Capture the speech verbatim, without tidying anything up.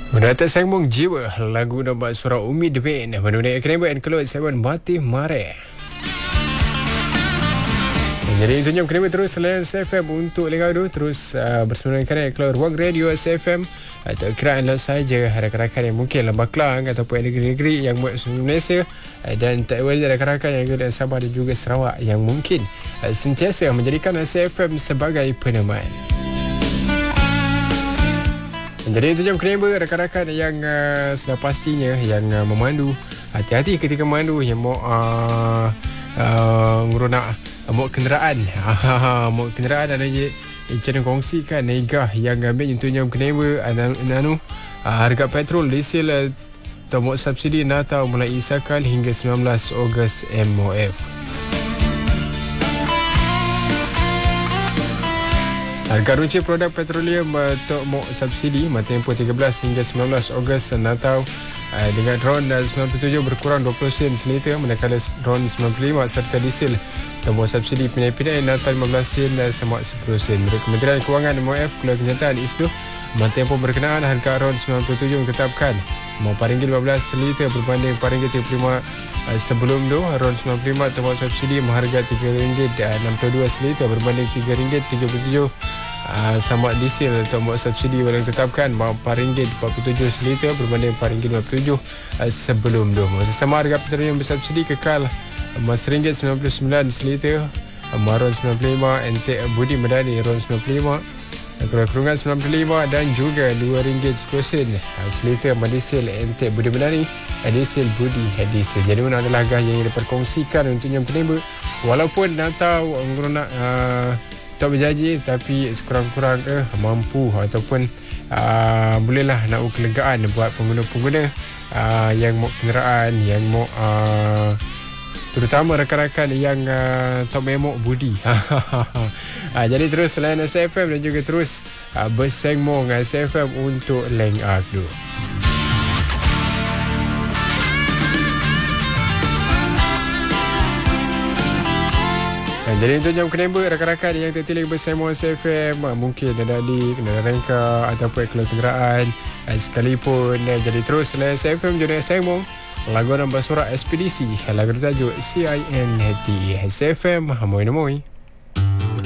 Menata sambung jiwa lagu nombor surah Umi Debin menunai Krembo and Kelut Seven Mati Mare. Jadi intinya Krembo terus selain S F M untuk Lengadu terus uh, bersama dengan Kelut Ruang Radio S F M atau kerana anda saja rakan-rakan yang mungkin Lembah Kelang ataupun negeri-negeri yang buat Malaysia dan tak boleh rakan-rakan yang ada Sabah dan juga Sarawak yang mungkin uh, sentiasa menjadikan S F M sebagai peneman. Jadi itu jam kenapa rakan-rakan yang uh, sudah pastinya yang uh, memandu, hati-hati ketika memandu yang mau uh, uh, ngurunak uh, mau kenderaan mau kenderaan ada je channel kongsikan negah yang ambil untuk jam kenapa anu uh, harga petrol diesel uh, atau mau subsidi Natal mulai isakan hingga sembilan belas Ogos M O F. Harga runci produk petroleum untuk uh, mok subsidi tempoh tiga belas hingga sembilan belas Ogos Natal uh, dengan RON sembilan puluh tujuh berkurang dua puluh sen seliter manakala RON sembilan puluh lima serta diesel untuk subsidi pinai-pinai Natal lima belas sen sama sepuluh sen. Menurut Kementerian Kewangan M O F keluar kenyataan isdoh tempoh berkenaan harga RON sembilan puluh tujuh ditetapkan mau empat ringgit lima belas seliter berbanding empat ringgit tiga puluh lima uh, sebelum tu. RON sembilan puluh lima untuk subsidi mengharga tiga ringgit enam puluh dua seliter berbanding tiga ringgit tujuh puluh tujuh. Uh, sama diesel untuk buat subsidi yang ditetapkan empat ringgit empat puluh tujuh seliter berbanding empat ringgit lima puluh tujuh uh, sebelum tu. Sama harga petroleum bersubsidi kekal uh, satu ringgit sembilan puluh sembilan seliter uh, RON sembilan puluh lima Entek Budi Medani RON sembilan puluh lima Kerungan sembilan puluh lima dan juga dua ringgit sepuluh sen uh, seliter diesel Entek Budi Medani uh, diesel Budi uh, diesel. Jadi mana adalah harga yang diperkongsikan untuk yang penimba walaupun nak tahu nak uh, tak berjanji tapi sekurang-kurang eh, mampu ataupun uh, bolehlah nak kelegaan buat pengguna-pengguna uh, yang mau kenderaan yang mau uh, terutama rakan-rakan yang uh, tak memok budi. uh, jadi terus selain S F M dan juga terus uh, bersengmong S F M untuk Leng Agdu. Jadi untuk jam kenapa rakan-rakan yang tertilik bersama S F M mungkin ada di kendaraan rengka ataupun keluar kenderaan sekalipun. Jadi terus selain S F M juga sembang lagu nombor surah Ekspedisi lagu tajuk C I N T S F M Hamoy Namoy.